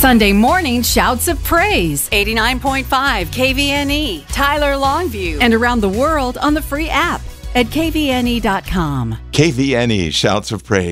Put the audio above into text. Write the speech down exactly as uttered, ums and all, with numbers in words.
Sunday morning shouts of praise. eighty-nine point five K V N E, Tyler Longview, and around the world on the free app at K V N E dot com. K V N E Shouts of Praise.